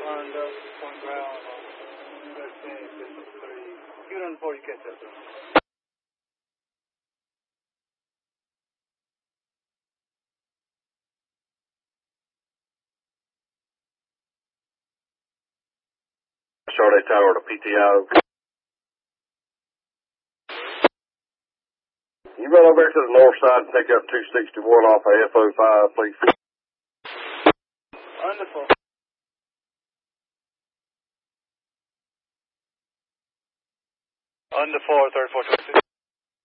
under point ground on USA 53. Unit 40 catch up. Charlotte Tower to PTO. You run over to the north side and pick up 261 off of FO5, please. Wonderful. Under 4, 3426.